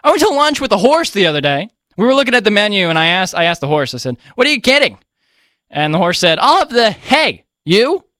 I went to lunch with a horse the other day. We were looking at the menu, and I asked the horse, I said, what are you getting? And the horse said, I'll have the hay. You?